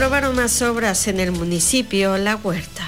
Aprobaron más obras en el municipio La Huerta.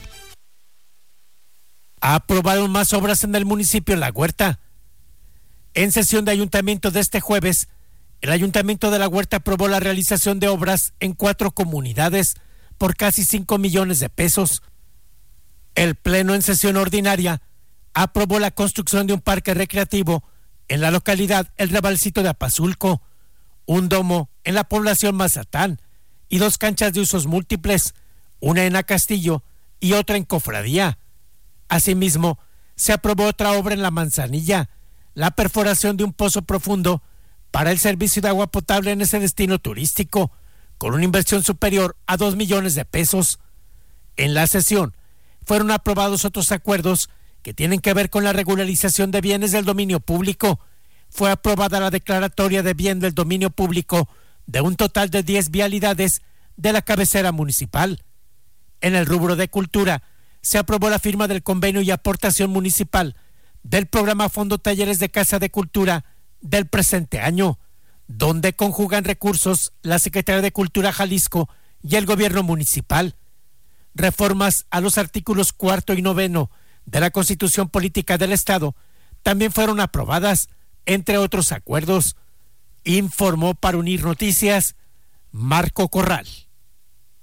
Aprobaron más obras en el municipio La Huerta. En sesión de ayuntamiento de este jueves, el ayuntamiento de La Huerta aprobó la realización de obras en 4 comunidades por casi 5 millones de pesos. El pleno en sesión ordinaria aprobó la construcción de un parque recreativo en la localidad El Rabalcito de Apazulco, un domo en la población Mazatán y 2 canchas de usos múltiples, una en Acastillo y otra en Cofradía. Asimismo, se aprobó otra obra en La Manzanilla, la perforación de un pozo profundo para el servicio de agua potable en ese destino turístico, con una inversión superior a 2 millones de pesos. En la sesión fueron aprobados otros acuerdos que tienen que ver con la regularización de bienes del dominio público. Fue aprobada la declaratoria de bien del dominio público de un total de 10 vialidades de la cabecera municipal. En el rubro de cultura, se aprobó la firma del convenio y aportación municipal del programa Fondo Talleres de Casa de Cultura del presente año, donde conjugan recursos la Secretaría de Cultura Jalisco y el gobierno municipal. Reformas a los artículos 4 y 9 de la Constitución Política del Estado también fueron aprobadas, entre otros acuerdos. Informó para Unir Noticias Marco Corral.